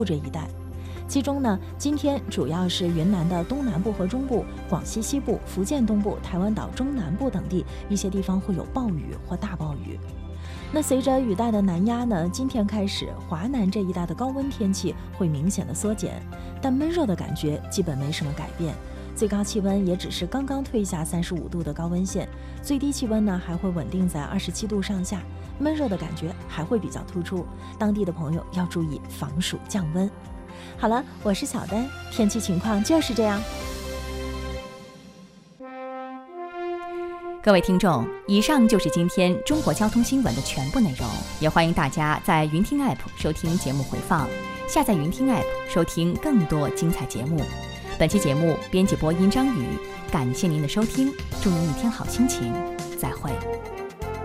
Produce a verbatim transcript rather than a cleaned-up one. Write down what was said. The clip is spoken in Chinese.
这一带。其中呢，今天主要是云南的东南部和中部、广西西部、福建东部、台湾岛中南部等地一些地方会有暴雨或大暴雨。那随着雨带的南压呢，今天开始华南这一带的高温天气会明显的缩减，但闷热的感觉基本没什么改变，最高气温也只是刚刚退下三十五度的高温线，最低气温呢还会稳定在二十七度上下，闷热的感觉还会比较突出，当地的朋友要注意防暑降温。好了，我是小丹，天气情况就是这样。 各位听众，以上就是今天中国交通新闻的全部内容，也欢迎大家在云听 App 收听节目回放，下载云听 App 收听更多精彩节目。本期节目编辑播音张宇，感谢您的收听，祝您一天好心情，再会。